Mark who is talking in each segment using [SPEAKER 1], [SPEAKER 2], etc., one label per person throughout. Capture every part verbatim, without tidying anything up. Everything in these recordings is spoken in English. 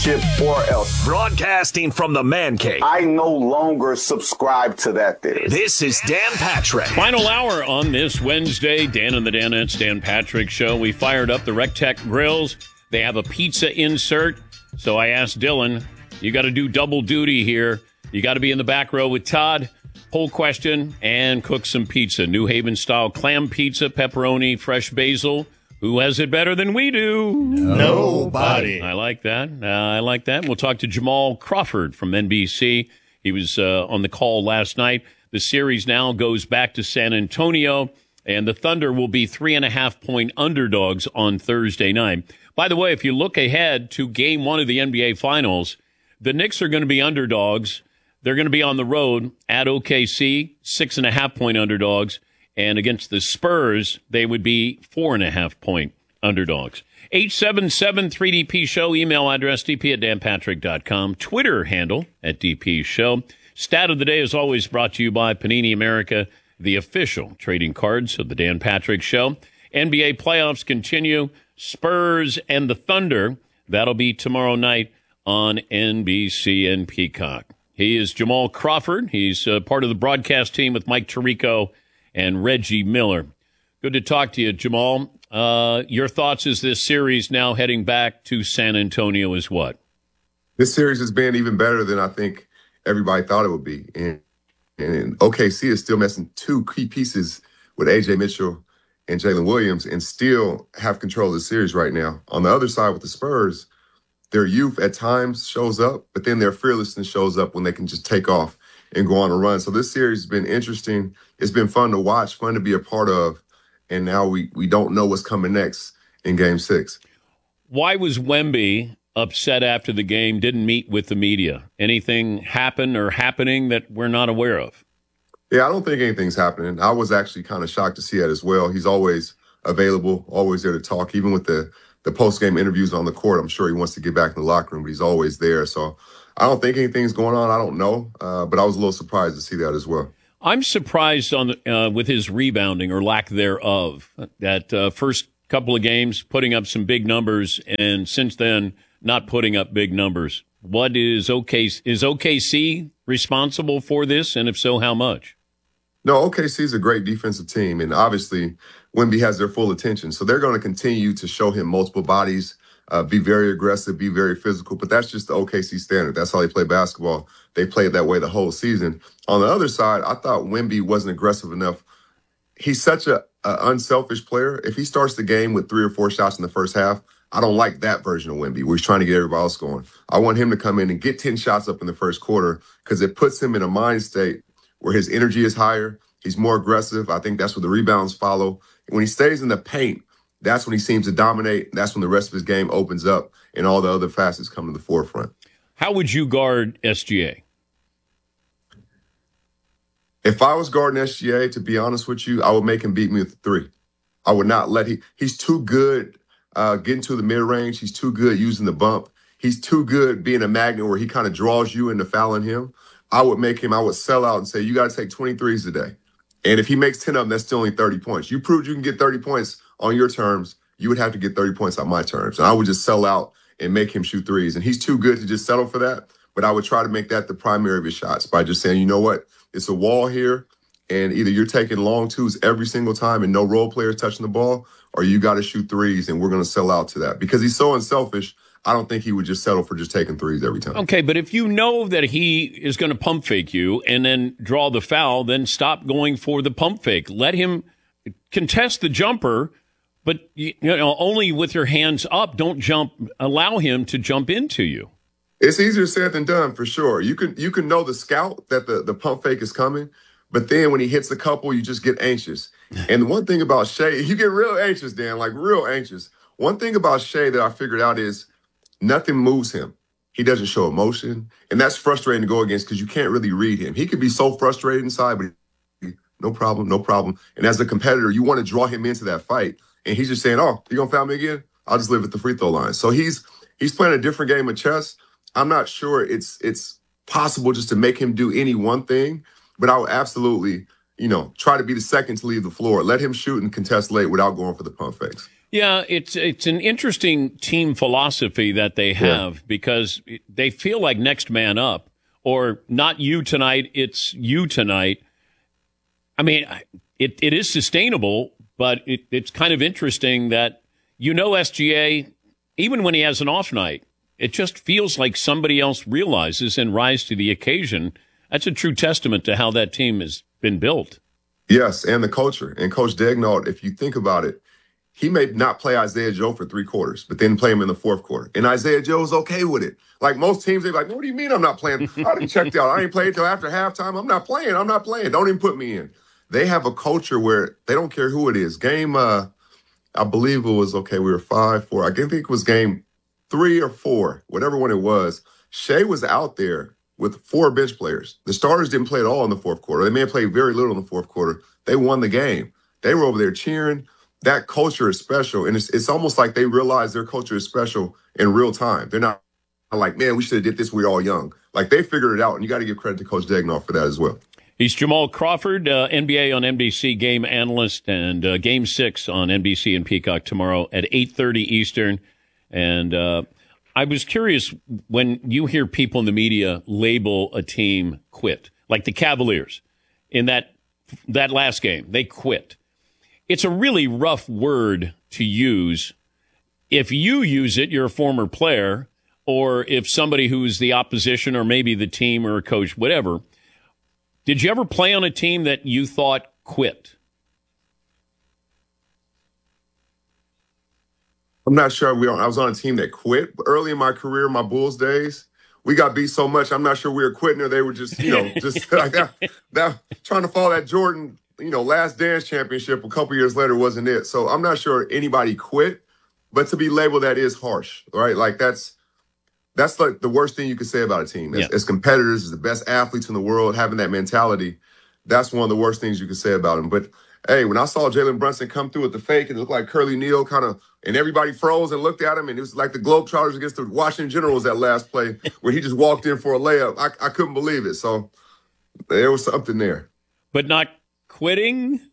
[SPEAKER 1] or else.
[SPEAKER 2] Broadcasting from the man cave.
[SPEAKER 1] I no longer subscribe to that theory.
[SPEAKER 2] This is Dan Patrick.
[SPEAKER 3] Final hour on this Wednesday. Dan and the Danettes, Dan Patrick Show. We fired up the Rectech grills. They have a pizza insert. So I asked Dylan, you got to do double duty here. You got to be in the back row with Todd. Poll question and cook some pizza. New Haven style clam pizza, pepperoni, fresh basil. Who has it better than we do?
[SPEAKER 4] Nobody.
[SPEAKER 3] I like that. Uh, I like that. We'll talk to Jamal Crawford from N B C. He was uh, on the call last night. The series now goes back to San Antonio, and the Thunder will be three and a half point underdogs on Thursday night. By the way, if you look ahead to game one of the N B A Finals, the Knicks are going to be underdogs. They're going to be on the road at O K C, six and a half point underdogs. And against the Spurs, they would be four and a half point underdogs. eight seven seven three D P Show, email address d p at dan patrick dot com, Twitter handle at D P Show. Stat of the day is always brought to you by Panini America, the official trading cards of the Dan Patrick Show. N B A playoffs continue. Spurs and the Thunder. That'll be tomorrow night on N B C and Peacock. He is Jamal Crawford. He's uh, part of the broadcast team with Mike Tirico and Reggie Miller. Good to talk to you, Jamal. Uh, your thoughts as this series now heading back to San Antonio is what?
[SPEAKER 5] This series has been even better than I think everybody thought it would be. And, and O K C is still missing two key pieces with A J Mitchell and Jalen Williams and still have control of the series right now. On the other side with the Spurs, their youth at times shows up, but then their fearlessness shows up when they can just take off and go on a run. So this series has been interesting. It's been fun to watch, fun to be a part of. And now we, we don't know what's coming next in game six.
[SPEAKER 3] Why was Wemby upset after the game, didn't meet with the media? Anything happen or happening that we're not aware of?
[SPEAKER 5] Yeah, I don't think anything's happening. I was actually kind of shocked to see that as well. He's always available, always there to talk. Even with the, the post-game interviews on the court, I'm sure he wants to get back in the locker room, but he's always there. So I don't think anything's going on. I don't know, uh, but I was a little surprised to see that as well.
[SPEAKER 3] I'm surprised on uh, with his rebounding or lack thereof. That uh, first couple of games, putting up some big numbers, and since then, not putting up big numbers. What is O K C? Is O K C responsible for this, and if so, how much?
[SPEAKER 5] No, O K C is a great defensive team, and obviously Wemby has their full attention. So they're going to continue to show him multiple bodies. Uh, be very aggressive, be very physical, but that's just the O K C standard. That's how they play basketball. They played that way the whole season. On the other side, I thought Wemby wasn't aggressive enough. He's such a, a unselfish player. If he starts the game with three or four shots in the first half, I don't like that version of Wemby where he's trying to get everybody else going. I want him to come in and get ten shots up in the first quarter because it puts him in a mind state where his energy is higher. He's more aggressive. I think that's where the rebounds follow. When he stays in the paint, that's when he seems to dominate. That's when the rest of his game opens up and all the other facets come to the forefront.
[SPEAKER 3] How would you guard S G A?
[SPEAKER 5] If I was guarding S G A, to be honest with you, I would make him beat me with the three. I would not let he. He's too good uh, getting to the mid-range. He's too good using the bump. He's too good being a magnet where he kind of draws you into fouling him. I would make him, I would sell out and say, you got to take twenty-threes today. And if he makes ten of them, that's still only thirty points. You proved you can get thirty points on your terms. You would have to get thirty points on my terms. And I would just sell out and make him shoot threes. And he's too good to just settle for that. But I would try to make that the primary of his shots by just saying, you know what? It's a wall here. And either you're taking long twos every single time and no role players touching the ball, or you got to shoot threes and we're going to sell out to that. Because he's so unselfish, I don't think he would just settle for just taking threes every time.
[SPEAKER 3] Okay, but if you know that he is going to pump fake you and then draw the foul, then stop going for the pump fake. Let him contest the jumper, but you know, only with your hands up. Don't jump. Allow him to jump into you.
[SPEAKER 5] It's easier said than done, for sure. You can you can know the scout that the, the pump fake is coming, but then when he hits a couple, you just get anxious. And one thing about Shai, you get real anxious, Dan, like real anxious. One thing about Shai that I figured out is nothing moves him. He doesn't show emotion, and that's frustrating to go against because you can't really read him. He could be so frustrated inside, but he, no problem, no problem. And as a competitor, you want to draw him into that fight, and he's just saying, oh, you going to foul me again? I'll just live at the free throw line. So he's he's playing a different game of chess. I'm not sure it's it's possible just to make him do any one thing, but I would absolutely, you know, try to be the second to leave the floor. Let him shoot and contest late without going for the pump fakes.
[SPEAKER 3] Yeah, it's it's an interesting team philosophy that they have yeah. because they feel like next man up, or not you tonight, it's you tonight. I mean, it, it is sustainable, but it, it's kind of interesting that, you know, S G A, even when he has an off night, it just feels like somebody else realizes and rise to the occasion. That's a true testament to how that team has been built.
[SPEAKER 5] Yes, and the culture. And Coach Daigneault, if you think about it, he may not play Isaiah Joe for three quarters, but then play him in the fourth quarter. And Isaiah Joe is okay with it. Like most teams, they're like, what do you mean I'm not playing? I didn't check out. I ain't played till after halftime. I'm not playing. I'm not playing. Don't even put me in. They have a culture where they don't care who it is. Game, uh, I believe it was, okay, we were five, four. I think it was game three or four, whatever one it was. Shea was out there with four bench players. The starters didn't play at all in the fourth quarter. They may have played very little in the fourth quarter. They won the game. They were over there cheering. That culture is special, and it's it's almost like they realize their culture is special in real time. They're not like, man, we should have did this when we were all young. Like, they figured it out, and you got to give credit to Coach Daigneault for that as well.
[SPEAKER 3] He's Jamal Crawford, uh, N B A on N B C game analyst, and uh, Game Six on N B C and Peacock tomorrow at eight thirty Eastern. And uh, I was curious, when you hear people in the media label a team quit, like the Cavaliers in that that last game, they quit. It's a really rough word to use. If you use it, you're a former player, or if somebody who's the opposition or maybe the team or a coach, whatever. Did you ever play on a team that you thought quit?
[SPEAKER 5] I'm not sure. We. I was on a team that quit. Early in my career, my Bulls days, we got beat so much, I'm not sure we were quitting or they were just, you know, just like that, that, trying to follow that Jordan, you know, last dance championship a couple years later wasn't it. So I'm not sure anybody quit, but to be labeled that is harsh, right? Like that's, that's like the worst thing you could say about a team. As,
[SPEAKER 3] yeah.
[SPEAKER 5] as competitors, as the best athletes in the world, having that mentality, that's one of the worst things you could say about them. But hey, when I saw Jalen Brunson come through with the fake and it looked like Curly Neal kind of, and everybody froze and looked at him, and it was like the Globetrotters against the Washington Generals that last play where he just walked in for a layup. I, I couldn't believe it. So there was something there.
[SPEAKER 3] But not quitting?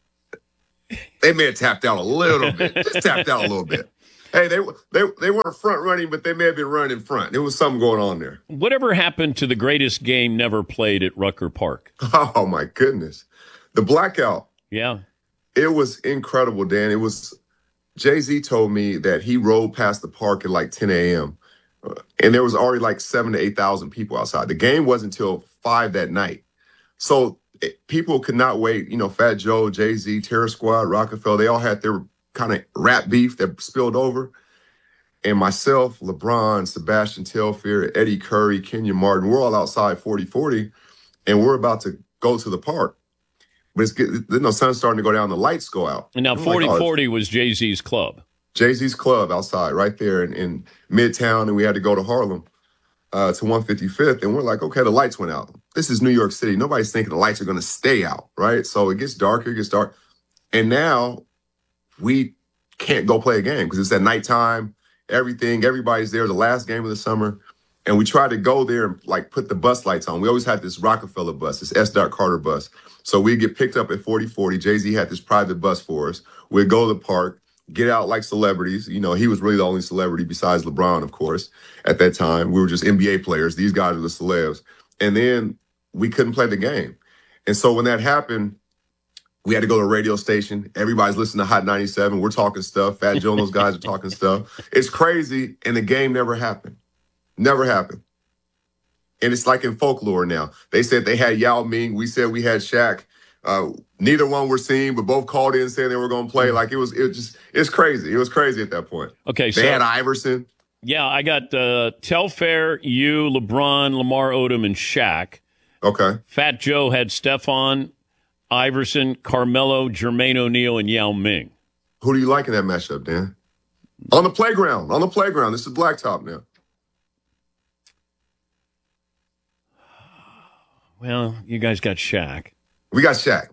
[SPEAKER 5] They may have tapped out a little bit. Just tapped out a little bit. Hey, they they they weren't front running, but they may have been running front. There was something going on there.
[SPEAKER 3] Whatever happened to the greatest game never played at Rucker Park?
[SPEAKER 5] Oh, my goodness. The blackout.
[SPEAKER 3] Yeah.
[SPEAKER 5] It was incredible, Dan. It was, Jay-Z told me that he rode past the park at like ten a.m. Uh, and there was already like seven to eight thousand people outside. The game wasn't until five that night. So it, people could not wait. You know, Fat Joe, Jay-Z, Terror Squad, Rockefeller, they all had their kind of rap beef that spilled over. And myself, LeBron, Sebastian Telfair, Eddie Curry, Kenya Martin, we're all outside forty forty, and we're about to go to the park. But it's getting, you know, sun's starting to go down, the lights go out.
[SPEAKER 3] And now forty forty like, oh, was Jay-Z's club.
[SPEAKER 5] Jay-Z's club outside, right there in, in Midtown, and we had to go to Harlem uh, to one fifty-fifth, and we're like, okay, the lights went out. This is New York City. Nobody's thinking the lights are going to stay out, right? So it gets darker, it gets dark. And now we can't go play a game because it's at nighttime, everything, everybody's there, the last game of the summer. And we tried to go there and like put the bus lights on. We always had this Rockefeller bus, this S. Carter bus. So we'd get picked up at forty forty. Jay-Z had this private bus for us. We'd go to the park, get out like celebrities. You know, he was really the only celebrity besides LeBron, of course, at that time. We were just N B A players. These guys were the celebs. And then we couldn't play the game. And so when that happened, we had to go to a radio station. Everybody's listening to Hot ninety-seven. We're talking stuff. Fat Joe and those guys are talking stuff. It's crazy. And the game never happened. Never happened. And it's like in folklore now. They said they had Yao Ming. We said we had Shaq. Uh, neither one were seen, but both called in saying they were going to play. Like it was, it was just, it's crazy. It was crazy at that point.
[SPEAKER 3] Okay,
[SPEAKER 5] they
[SPEAKER 3] so
[SPEAKER 5] had Iverson.
[SPEAKER 3] Yeah, I got uh, Telfair, you, LeBron, Lamar Odom, and Shaq.
[SPEAKER 5] Okay.
[SPEAKER 3] Fat Joe had Stephon, Iverson, Carmelo, Jermaine O'Neal, and Yao Ming.
[SPEAKER 5] Who do you like in that matchup, Dan? On the playground. On the playground. This is blacktop now.
[SPEAKER 3] Well, you guys got Shaq.
[SPEAKER 5] We got Shaq.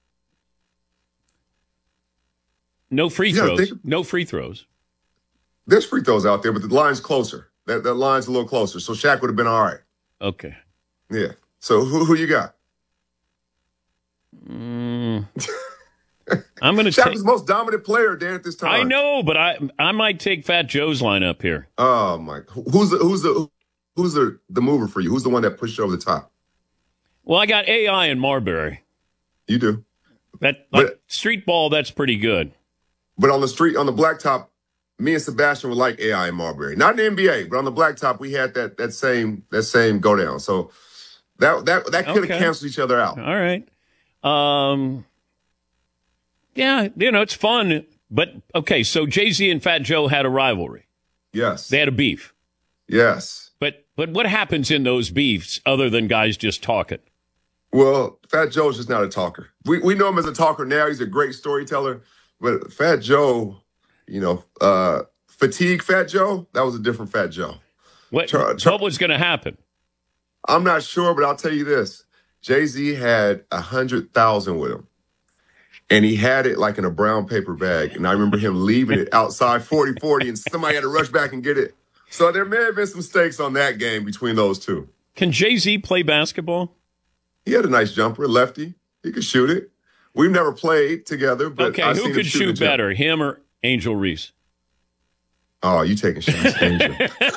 [SPEAKER 3] No free
[SPEAKER 5] Yeah,
[SPEAKER 3] throws.
[SPEAKER 5] think-
[SPEAKER 3] No free throws.
[SPEAKER 5] There's free throws out there, but the line's closer. That that line's a little closer. So Shaq would have been all right.
[SPEAKER 3] Okay.
[SPEAKER 5] Yeah. So who who you got?
[SPEAKER 3] Mm, I'm going to
[SPEAKER 5] Shaq
[SPEAKER 3] take.
[SPEAKER 5] was the most dominant player, Dan, at this time.
[SPEAKER 3] I know, but I I might take Fat Joe's lineup here.
[SPEAKER 5] Oh my! Who's the who's the who's the the mover for you? Who's the one that pushed you over the top?
[SPEAKER 3] Well, I got A I and Marbury.
[SPEAKER 5] You do.
[SPEAKER 3] That like,
[SPEAKER 5] But-
[SPEAKER 3] street ball, that's pretty good.
[SPEAKER 5] But on the street, on the blacktop, me and Sebastian were like A I and Marbury. Not in the N B A, but on the blacktop, we had that that same that same go down. So that that that could have
[SPEAKER 3] Okay.
[SPEAKER 5] canceled each other out.
[SPEAKER 3] All right. Um. Yeah, you know it's fun, but okay. So Jay-Z and Fat Joe had a rivalry.
[SPEAKER 5] Yes.
[SPEAKER 3] They had a beef.
[SPEAKER 5] Yes.
[SPEAKER 3] But but what happens in those beefs other than guys just talking?
[SPEAKER 5] Well, Fat Joe's just not a talker. We we know him as a talker now. He's a great storyteller. But Fat Joe, you know, uh, fatigue Fat Joe, that was a different Fat Joe.
[SPEAKER 3] What
[SPEAKER 5] Char- Char-
[SPEAKER 3] what was going to happen?
[SPEAKER 5] I'm not sure, but I'll tell you this. Jay-Z had a hundred thousand with him. And he had it like in a brown paper bag. And I remember him leaving it outside forty forty, and somebody had to rush back and get it. So there may have been some stakes on that game between those two.
[SPEAKER 3] Can Jay-Z play basketball?
[SPEAKER 5] He had a nice jumper, lefty. He could shoot it. We've never played together, but
[SPEAKER 3] Okay,
[SPEAKER 5] I've
[SPEAKER 3] who
[SPEAKER 5] seen him
[SPEAKER 3] could
[SPEAKER 5] shoot
[SPEAKER 3] shoot
[SPEAKER 5] the jumper.
[SPEAKER 3] better, him or Angel Reese?
[SPEAKER 5] Oh, you taking shots, Angel.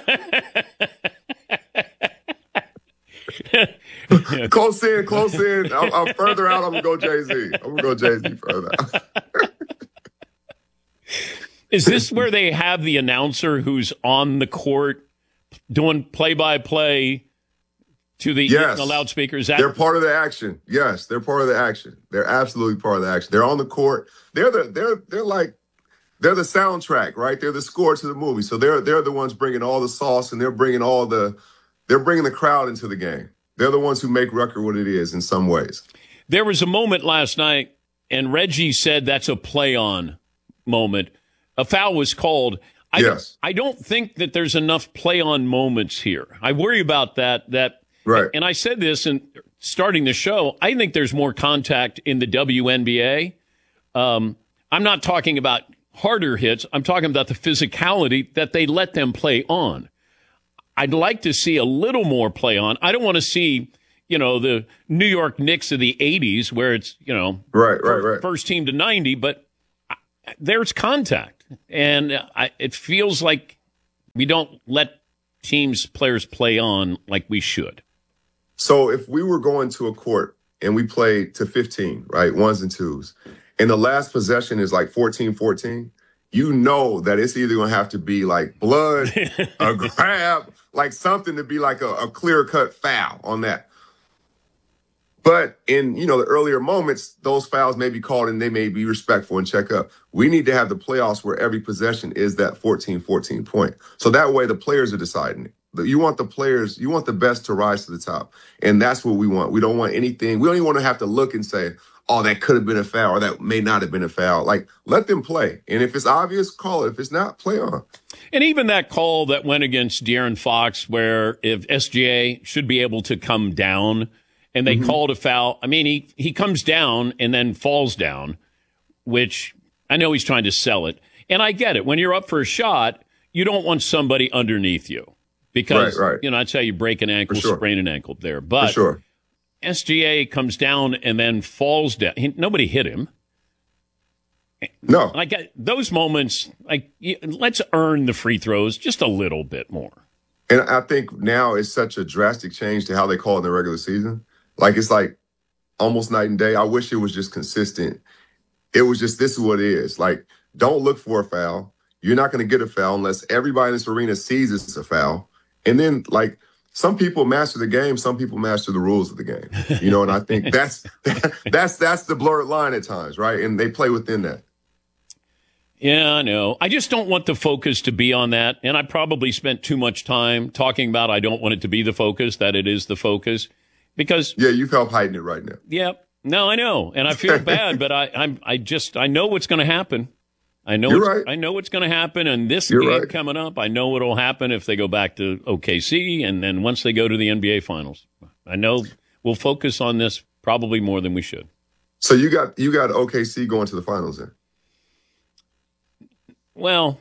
[SPEAKER 5] Close in, close in. I'm, I'm further out. I'm gonna go Jay Z. I'm gonna go Jay Z further out.
[SPEAKER 3] Is this where they have the announcer who's on the court doing play-by-play to the,
[SPEAKER 5] Yes.
[SPEAKER 3] the loudspeaker? Is that
[SPEAKER 5] They're part of the action. Yes, they're part of the action. They're absolutely part of the action. They're on the court. They're the they're they're like they're the soundtrack, right? They're the score to the movie. So they're they're the ones bringing all the sauce, and they're bringing all the they're bringing the crowd into the game. They're the ones who make Rucker what it is in some ways.
[SPEAKER 3] There was a moment last night, and Reggie said that's a play-on moment. A foul was called. I,
[SPEAKER 5] Yes.
[SPEAKER 3] I don't think that there's enough play-on moments here. I worry about that. That
[SPEAKER 5] Right.
[SPEAKER 3] And I said this in starting the show. I think there's more contact in the W N B A. Um, I'm not talking about harder hits. I'm talking about the physicality that they let them play on. I'd like to see a little more play on. I don't want to see, you know, the New York Knicks of the eighties where it's, you know,
[SPEAKER 5] Right, right, right.
[SPEAKER 3] first team to ninety, but there's contact. And I, it feels like we don't let teams, players play on like we should.
[SPEAKER 5] So if we were going to a court and we played to fifteen, right, ones and twos, and the last possession is like fourteen fourteen, you know that it's either going to have to be like blood, a grab, like something to be like a, a clear-cut foul on that. But in, you know, the earlier moments, those fouls may be called and they may be respectful and check up. We need to have the playoffs where every possession is that fourteen fourteen point. So that way the players are deciding it. You want the players, you want the best to rise to the top. And that's what we want. We don't want anything. We don't even want to have to look and say, oh, that could have been a foul or that may not have been a foul. Like, let them play. And if it's obvious, call it. If it's not, play on.
[SPEAKER 3] And even that call that went against De'Aaron Fox, where if S G A should be able to come down and they mm-hmm. called a foul. I mean, he, he comes down and then falls down, which I know he's trying to sell it. And I get it. When you're up for a shot, you don't want somebody underneath you because,
[SPEAKER 5] right, right.
[SPEAKER 3] you know, that's how you break an ankle,
[SPEAKER 5] sure.
[SPEAKER 3] sprain an ankle there. But
[SPEAKER 5] for sure.
[SPEAKER 3] S G A comes down and then falls down. He, nobody hit him.
[SPEAKER 5] No.
[SPEAKER 3] Like those moments, like let's earn the free throws just a little bit more.
[SPEAKER 5] And I think now it's such a drastic change to how they call it in the regular season. Like it's like almost night and day. I wish it was just consistent. It was just, this is what it is. Like, don't look for a foul. You're not going to get a foul unless everybody in this arena sees it's a foul. And then, like, some people master the game, some people master the rules of the game. You know, and I think that's that's that's the blurred line at times, right? And they play within that.
[SPEAKER 3] Yeah, I know. I just don't want the focus to be on that. And I probably spent too much time talking about I don't want it to be the focus, that it is the focus. Because
[SPEAKER 5] yeah, you've helped hiding it right now.
[SPEAKER 3] Yeah, no, I know, and I feel bad, but I, I'm, I just, I know what's going to happen. I know,
[SPEAKER 5] You're
[SPEAKER 3] it's,
[SPEAKER 5] right.
[SPEAKER 3] I know what's going to happen, and this
[SPEAKER 5] You're
[SPEAKER 3] game
[SPEAKER 5] right.
[SPEAKER 3] coming up, I know what'll happen if they go back to O K C, and then once they go to the N B A Finals, I know we'll focus on this probably more than we should.
[SPEAKER 5] So you got you got O K C going to the finals then?
[SPEAKER 3] Well,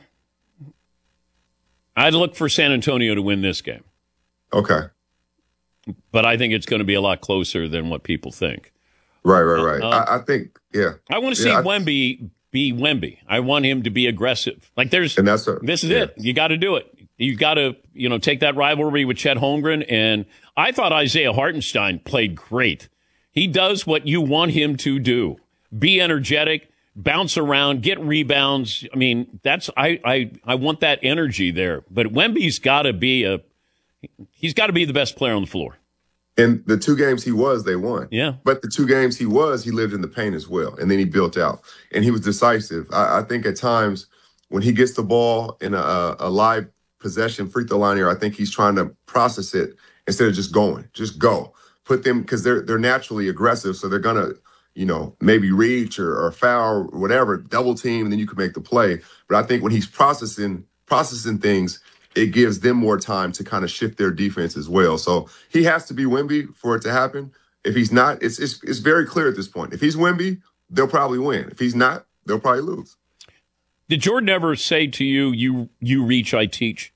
[SPEAKER 3] I'd look for San Antonio to win this game.
[SPEAKER 5] Okay.
[SPEAKER 3] But I think it's going to be a lot closer than what people think.
[SPEAKER 5] Right, right, right.
[SPEAKER 3] Uh,
[SPEAKER 5] I, I think Yeah.
[SPEAKER 3] I want to see
[SPEAKER 5] yeah, I,
[SPEAKER 3] Wemby be Wemby. I want him to be aggressive. Like there's,
[SPEAKER 5] and that's a,
[SPEAKER 3] this is
[SPEAKER 5] yeah.
[SPEAKER 3] it. You got to do it. You got to, you know, take that rivalry with Chet Holmgren. And I thought Isaiah Hartenstein played great. He does what you want him to do. Be energetic, bounce around, get rebounds. I mean, that's I I, I want that energy there. But Wemby's got to be a he's got to be the best player on the floor.
[SPEAKER 5] And the two games he was, they won.
[SPEAKER 3] Yeah.
[SPEAKER 5] But the two games he was, he lived in the paint as well. And then he built out. And he was decisive. I, I think at times when he gets the ball in a, a live possession free throw line here, I think he's trying to process it instead of just going. Just go. Put them, because they're they're naturally aggressive, so they're going to, you know, maybe reach or, or foul or whatever, double team, and then you can make the play. But I think when he's processing processing things, it gives them more time to kind of shift their defense as well. So he has to be Wemby for it to happen. If he's not, it's it's, it's very clear at this point. If he's Wemby, they'll probably win. If he's not, they'll probably lose.
[SPEAKER 3] Did Jordan ever say to you, you you reach, I teach?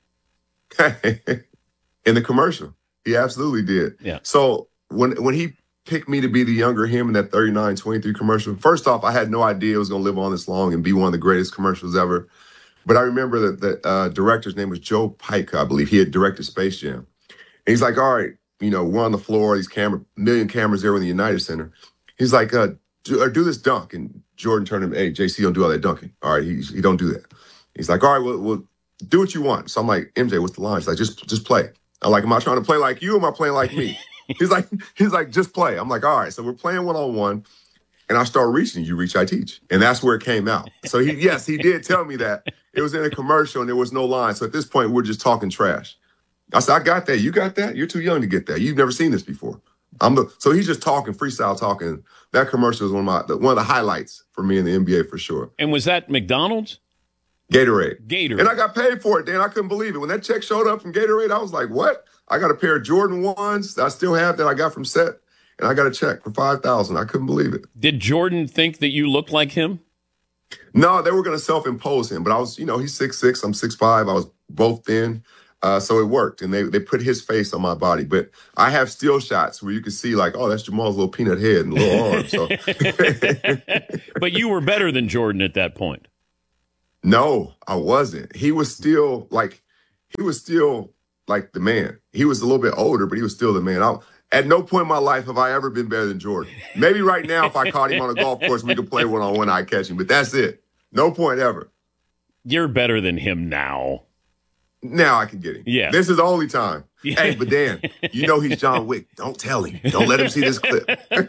[SPEAKER 5] In the commercial, he absolutely did.
[SPEAKER 3] Yeah.
[SPEAKER 5] So when when he picked me to be the younger him in that thirty-nine twenty-three commercial, first off, I had no idea it was going to live on this long and be one of the greatest commercials ever. But I remember that the uh, director's name was Joe Pike, I believe. He had directed Space Jam. And he's like, all right, you know, we're on the floor, these camera, million cameras there in the United Center. He's like, uh, do, uh, do this dunk. And Jordan turned him, hey, J C, don't do all that dunking. All right, he, he don't do that. He's like, all right, well, well, do what you want. So I'm like, M J, what's the line? He's like, just just play. I'm like, am I trying to play like you or am I playing like me? he's like, he's like, just play. I'm like, all right, so we're playing one-on-one. And I start reaching, you reach, I teach. And that's where it came out. So he, yes, he did tell me that. It was in a commercial and there was no line. So at this point, we're just talking trash. I said, I got that. You got that? You're too young to get that. You've never seen this before. I'm the so he's just talking, freestyle talking. That commercial is one of my one of the highlights for me in the N B A for sure.
[SPEAKER 3] And was that McDonald's?
[SPEAKER 5] Gatorade.
[SPEAKER 3] Gatorade.
[SPEAKER 5] And I got paid for it, Dan. I couldn't believe it. When that check showed up from Gatorade, I was like, what? I got a pair of Jordan ones that I still have that I got from Set. And I got a check for five thousand dollars. I couldn't believe it.
[SPEAKER 3] Did Jordan think that you looked like him?
[SPEAKER 5] No, they were going to self-impose him. But I was, you know, he's six six, I'm six five. I was both thin. Uh, so it worked. And they they put his face on my body. But I have still shots where you can see like, oh, that's Jamal's little peanut head and little arms. So.
[SPEAKER 3] But you were better than Jordan at that point.
[SPEAKER 5] No, I wasn't. He was still like, he was still like the man. He was a little bit older, but he was still the man. I, At no point in my life have I ever been better than Jordan. Maybe right now, if I caught him on a golf course, we could play one-on-one, I'd catch him. But that's it. No point ever.
[SPEAKER 3] You're better than him now.
[SPEAKER 5] Now I can get him.
[SPEAKER 3] Yeah.
[SPEAKER 5] This is the only time.
[SPEAKER 3] Yeah.
[SPEAKER 5] Hey, but Dan, you know he's John Wick. Don't tell him. Don't let him see this clip.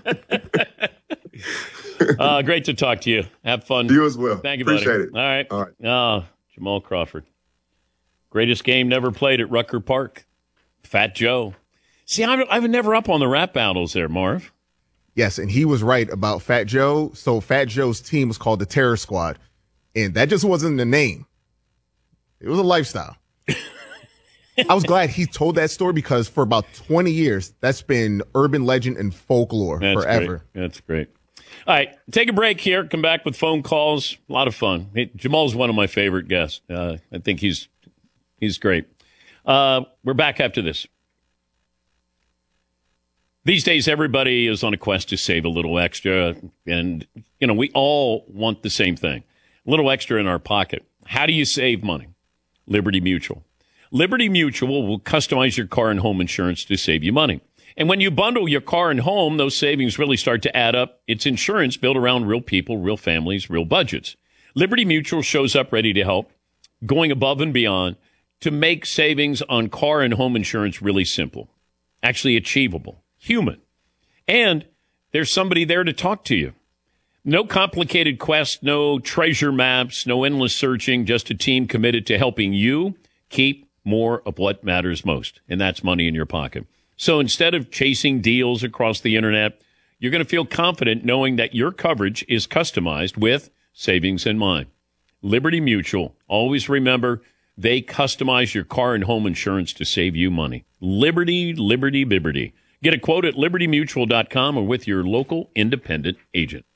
[SPEAKER 3] uh, great to talk to you. Have fun.
[SPEAKER 5] You as well.
[SPEAKER 3] Thank you,
[SPEAKER 5] Appreciate
[SPEAKER 3] buddy.
[SPEAKER 5] it.
[SPEAKER 3] All right.
[SPEAKER 5] All right.
[SPEAKER 3] Uh, Jamal Crawford. Greatest game never played at Rucker Park. Fat Joe. See, I'm, I'm never up on the rap battles there, Marv.
[SPEAKER 4] Yes, and he was right about Fat Joe. So Fat Joe's team was called the Terror Squad. And that just wasn't the name. It was a lifestyle. I was glad he told that story because for about twenty years, that's been urban legend and folklore
[SPEAKER 3] That's
[SPEAKER 4] forever.
[SPEAKER 3] Great. That's great. All right, take a break here. Come back with phone calls. A lot of fun. Hey, Jamal's one of my favorite guests. Uh, I think he's he's great. Uh, we're back after this. These days, everybody is on a quest to save a little extra, and you know we all want the same thing: a little extra in our pocket. How do you save money? Liberty Mutual. Liberty Mutual will customize your car and home insurance to save you money. And when you bundle your car and home, those savings really start to add up. It's insurance built around real people, real families, real budgets. Liberty Mutual shows up ready to help, going above and beyond to make savings on car and home insurance really simple, actually achievable, human. And there's somebody there to talk to you. No complicated quest, no treasure maps, no endless searching, just a team committed to helping you keep more of what matters most, and that's money in your pocket. So instead of chasing deals across the internet, you're going to feel confident knowing that your coverage is customized with savings in mind. Liberty Mutual, always remember, they customize your car and home insurance to save you money. Liberty, Liberty, Liberty. Get a quote at liberty mutual dot com or with your local independent agent.